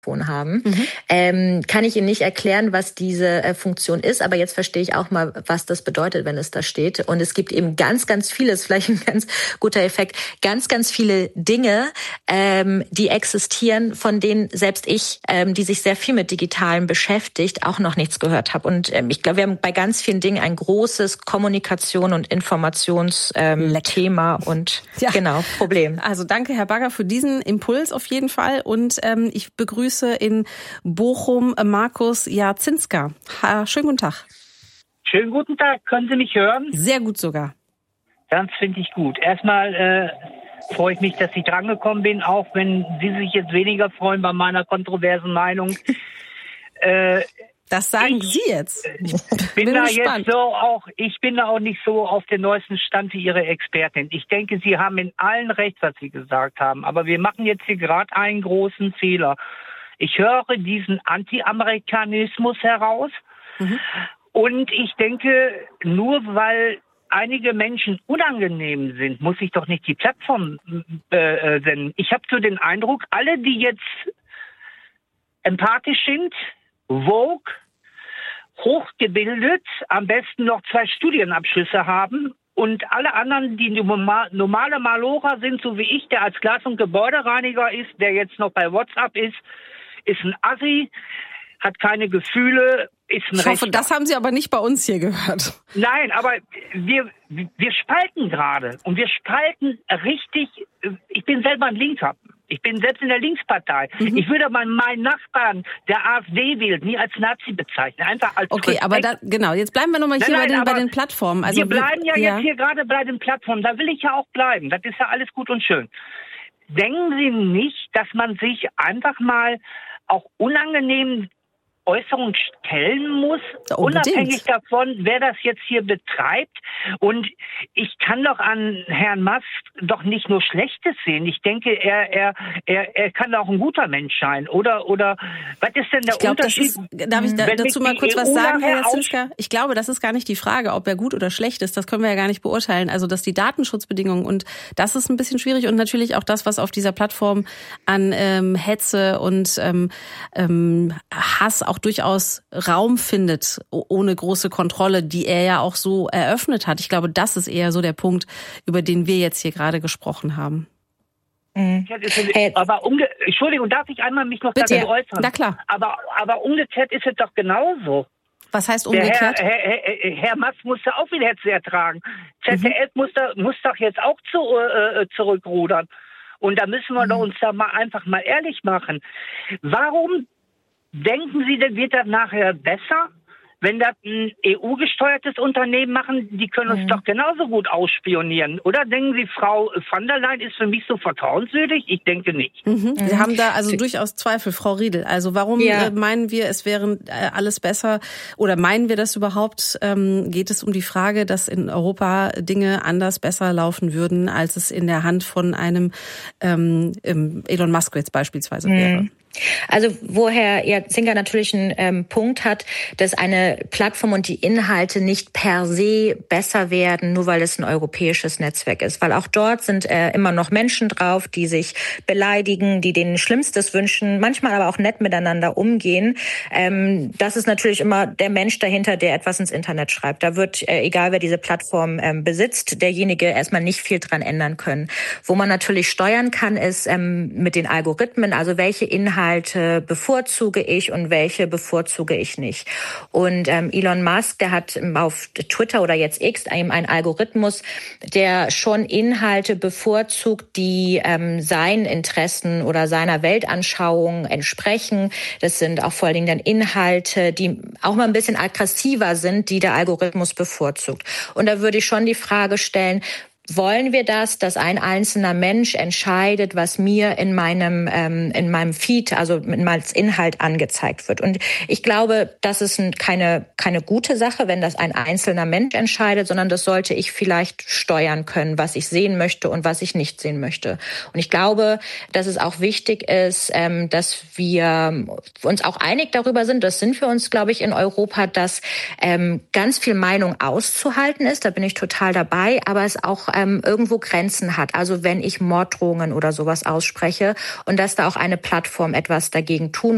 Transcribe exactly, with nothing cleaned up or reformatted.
haben. Mhm. Ähm, kann ich Ihnen nicht erklären, was diese äh, Funktion ist, aber jetzt verstehe ich auch mal, was das bedeutet, wenn es da steht. Und es gibt eben ganz, ganz vieles, vielleicht ein ganz guter Effekt, ganz, ganz viele Dinge, ähm, die existieren, von denen selbst ich, ähm, die sich sehr viel mit Digitalem beschäftigt, auch noch nichts gehört habe. Und ähm, ich glaube, wir haben bei ganz vielen Dingen ein großes Kommunikation- und Informationsthema ähm, und ja. genau, Problem. Also danke, Herr Bagger, für diesen Impuls auf jeden Fall. Und ähm, ich begrüße in Bochum Markus Jacinska. Schönen guten Tag. Schönen guten Tag. Können Sie mich hören? Sehr gut sogar. Das finde ich gut. Erstmal äh, freue ich mich, dass ich drangekommen bin, auch wenn Sie sich jetzt weniger freuen bei meiner kontroversen Meinung. äh, das sagen ich, Sie jetzt. Ich bin, bin da gespannt. Jetzt so auch, ich bin da auch nicht so auf den neuesten Stand wie Ihre Expertin. Ich denke, Sie haben in allen recht, was Sie gesagt haben. Aber wir machen jetzt hier gerade einen großen Fehler. Ich höre diesen Anti-Amerikanismus heraus. Mhm. Und ich denke, nur weil einige Menschen unangenehm sind, muss ich doch nicht die Plattform äh, senden. Ich habe so den Eindruck, alle, die jetzt empathisch sind, woke, hochgebildet, am besten noch zwei Studienabschlüsse haben und alle anderen, die normale Malocher sind, so wie ich, der als Glas- und Gebäudereiniger ist, der jetzt noch bei WhatsApp ist, ist ein Assi, hat keine Gefühle, ist ein Ich hoffe, Rechter. Das haben Sie aber nicht bei uns hier gehört. Nein, aber wir, wir spalten gerade und wir spalten richtig. Ich bin selber ein Linker. Ich bin selbst in der Linkspartei. Mhm. Ich würde mal meinen Nachbarn, der AfD wählt, nie als Nazi bezeichnen. Einfach als Okay, Respekt. aber da, genau, jetzt bleiben wir nochmal hier nein, nein, bei, den, bei den Plattformen. Also wir bleiben ja, ja jetzt hier gerade bei den Plattformen. Da will ich ja auch bleiben. Das ist ja alles gut und schön. Denken Sie nicht, dass man sich einfach mal auch unangenehm Äußerungen stellen muss, ja, unabhängig davon, wer das jetzt hier betreibt. Und ich kann doch an Herrn Musk doch nicht nur Schlechtes sehen. Ich denke, er er er, er kann auch ein guter Mensch sein. Oder oder was ist denn der ich glaub, Unterschied? Das ist, darf ich da, dazu mal kurz was sagen, Herr Jacinska? Ich glaube, das ist gar nicht die Frage, ob er gut oder schlecht ist. Das können wir ja gar nicht beurteilen. Also, dass die Datenschutzbedingungen und das ist ein bisschen schwierig und natürlich auch das, was auf dieser Plattform an ähm, Hetze und ähm, ähm, Hass auch durchaus Raum findet, ohne große Kontrolle, die er ja auch so eröffnet hat. Ich glaube, das ist eher so der Punkt, über den wir jetzt hier gerade gesprochen haben. Mhm. Aber umge- Entschuldigung, darf ich einmal mich noch Bitte, dazu äußern? Na klar. Aber, aber umgekehrt ist es doch genauso. Was heißt umgekehrt? Der Herr, Herr, Herr, Herr Musk muss ja auch wieder Hetze ertragen. Z D F mhm. muss, da, muss doch jetzt auch zu, äh, zurückrudern. Und da müssen wir mhm. doch uns da mal einfach mal ehrlich machen. Warum denken Sie denn, wird das nachher besser? Wenn das ein E U-gesteuertes Unternehmen machen, die können uns mhm. doch genauso gut ausspionieren. Oder denken Sie, Frau van der Leyen ist für mich so vertrauenswürdig? Ich denke nicht. Mhm. Wir haben da also durchaus Zweifel, Frau Riedel. Also warum ja. äh, meinen wir, es wäre äh, alles besser? Oder meinen wir das überhaupt? Ähm, geht es um die Frage, dass in Europa Dinge anders, besser laufen würden, als es in der Hand von einem ähm, Elon Musk jetzt beispielsweise mhm. wäre? Also wo Herr Jacinska natürlich einen ähm, Punkt hat, dass eine Plattform und die Inhalte nicht per se besser werden, nur weil es ein europäisches Netzwerk ist. Weil auch dort sind äh, immer noch Menschen drauf, die sich beleidigen, die denen Schlimmstes wünschen, manchmal aber auch nett miteinander umgehen. Ähm, das ist natürlich immer der Mensch dahinter, der etwas ins Internet schreibt. Da wird, äh, egal wer diese Plattform ähm, besitzt, derjenige erstmal nicht viel dran ändern können. Wo man natürlich steuern kann, ist ähm, mit den Algorithmen, also welche Inhalte Inhalte bevorzuge ich und welche bevorzuge ich nicht. Und ähm, Elon Musk, der hat auf Twitter oder jetzt X eben einen Algorithmus, der schon Inhalte bevorzugt, die ähm, seinen Interessen oder seiner Weltanschauung entsprechen. Das sind auch vor allen Dingen dann Inhalte, die auch mal ein bisschen aggressiver sind, die der Algorithmus bevorzugt. Und da würde ich schon die Frage stellen, wollen wir das, dass ein einzelner Mensch entscheidet, was mir in meinem ähm, in meinem Feed, also als Inhalt angezeigt wird? Und ich glaube, das ist keine keine gute Sache, wenn das ein einzelner Mensch entscheidet, sondern das sollte ich vielleicht steuern können, was ich sehen möchte und was ich nicht sehen möchte. Und ich glaube, dass es auch wichtig ist, ähm, dass wir uns auch einig darüber sind, das sind wir uns, glaube ich, in Europa, dass ähm, ganz viel Meinung auszuhalten ist. Da bin ich total dabei, aber es auch ähm, irgendwo Grenzen hat. Also wenn ich Morddrohungen oder sowas ausspreche und dass da auch eine Plattform etwas dagegen tun